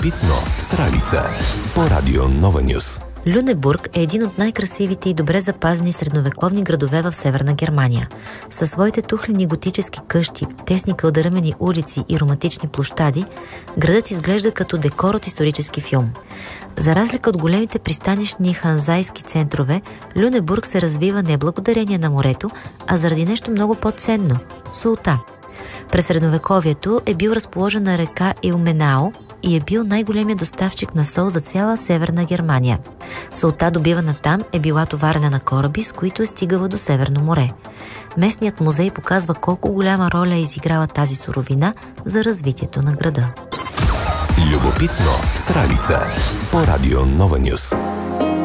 Любопитно с Ралица по Радио Нова Нюс. Люнебург е един от най-красивите и добре запазени средновековни градове в Северна Германия. Със своите тухлени готически къщи, тесни кълдърмени улици и романтични площади, градът изглежда като декор от исторически филм. За разлика от големите пристанищни ханзайски центрове, Люнебург се развива не благодарение на морето, а заради нещо много по-ценно – солта. През средновековието е бил разположен на река Илменау и е бил най-големият доставчик на сол за цяла Северна Германия. Солта, добивана там, е била товарена на кораби, с които е стигала до Северно море. Местният музей показва колко голяма роля е изиграла тази суровина за развитието на града. Любопитно с Ралица по Радио Нова Нюс.